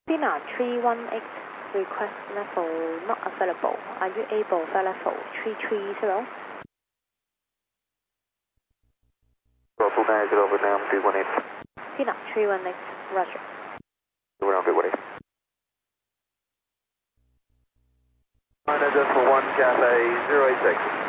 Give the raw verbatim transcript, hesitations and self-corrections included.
Tina three one eight, request level not available. Are you able for level three three zero? Full nine zero over now, three one eight. Tina three one eight, roger. We're on three one eight. Nine just for one Cathay zero eight six.